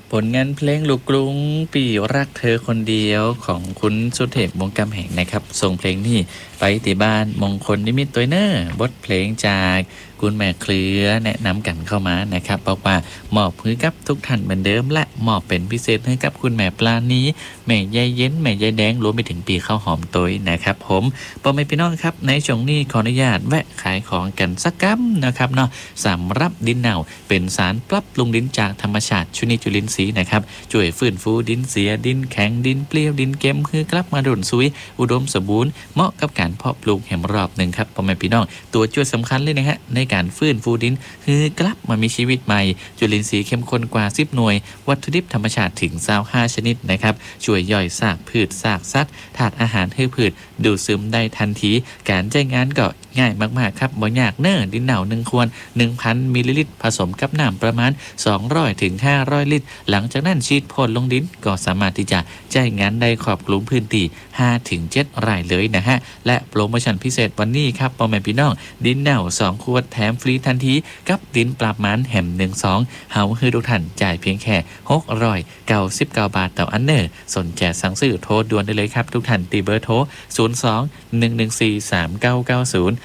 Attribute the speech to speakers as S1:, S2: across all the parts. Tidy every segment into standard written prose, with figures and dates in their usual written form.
S1: ผลงานเพลงลูกกรุงปีรักเธอคนเดียวของคุณสุเทพวงศ์กำแหงนะครับส่งเพลงนี้ไปที่บ้านมงคลนิมิตตัวเนอร์บทเพลงจากคุณแม่เคลือแนะนำกันเข้ามานะครับบอกว่ามอบให้กับทุกท่านเหมือนเดิมและมอบเป็นพิเศษให้กับคุณแม่ปลานี้แม่ยายเย็นแม่ยายแดงรวมไปถึงปีข้าวหอมตัวนะครับผมพ่อแม่พี่น้องครับในช่วงนี้ขออนุญาตแวะขายของกันสักกั๊มนะครับเนาะสำหรับดินเน่าเป็นสารปรับปรุงดินจากธรรมชาติชนิดจุลินทรีย์นะครับช่วยฟื้นฟูดินเสียดินแข็งดินเปรี้ยวดินเค็มคือกลับมาดุนซุยอุดมสมบูรณ์เหมาะกับการเพาะปลูกแห่งรอบหนึ่งครับพ่อแม่พี่น้องตัวช่วยสำคัญเลยนะฮะในการฟื้นฟูดินคือกลับมามีชีวิตใหม่จุลินทรีย์เข้มข้นกว่า10หน่วยวัตถุดิบธรรมชาติถึง25ชนิดนะครับช่วยย่อยซากพืชซากสัตว์ธาตุอาหารให้พืชดูดซึมได้ทันทีการใช้งานก็ง่ายมากๆครับบ่ยากเน้อดินเหน่า1ขวด 1,000 มิลลิลิตรผสมกับน้ำประมาณ200ถึง500ลิตรหลังจากนั้นฉีดพ่นลงดินก็สามารถที่จะใช้งานได้ครอบคลุมพื้นที่5ถึง7ไร่เลยนะฮะและโปรโมชั่นพิเศษวันนี้ครับพ่อแม่พี่น้องดินเหน่า2ขวดแถมฟรีทันทีกับดินปรับมันแหม1-2เฮาให้ทุกท่านจ่ายเพียงแค่699 บาทต่ออันเนอร์สนใจสั่งซื้อโทรด่วนได้เลยครับทุกท่านตีเบอร์โทร02-114-3990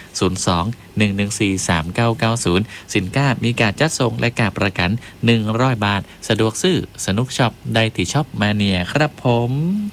S1: 02-114-3990 สินค้ามีการจัดส่งและการประกัน100 บาทสะดวกซื้อสนุกช็อปได้ที่ช็อปมาเนียครับผม